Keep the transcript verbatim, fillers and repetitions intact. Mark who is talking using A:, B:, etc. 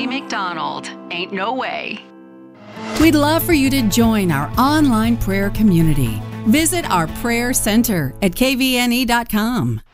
A: Bonnie McDonald. Ain't no way.
B: We'd love for you to join our online prayer community. Visit our prayer center at k v n e dot com.